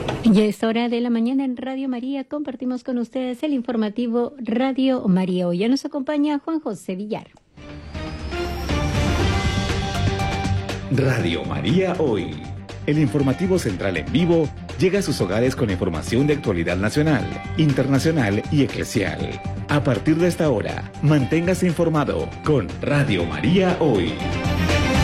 Ya es hora de la mañana en Radio María. Compartimos con ustedes el informativo Radio María. Hoy ya nos acompaña Juan José Villar. Radio María Hoy. El informativo central en vivo llega a sus hogares con información de actualidad nacional, internacional y eclesial. A partir de esta hora, manténgase informado con Radio María Hoy.